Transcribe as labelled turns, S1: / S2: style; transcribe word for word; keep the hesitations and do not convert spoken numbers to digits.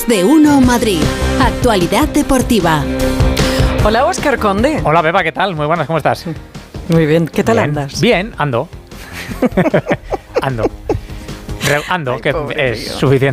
S1: de uno Madrid. Actualidad deportiva.
S2: Hola, Óscar Conde.
S3: Hola, Beba, ¿qué tal? Muy buenas, ¿cómo estás?
S2: Muy bien, ¿qué tal
S3: bien.
S2: andas?
S3: Bien, ando. ando. Re- ando,
S2: Ay,
S3: que
S2: pobre
S3: es
S2: mío.
S3: suficiente.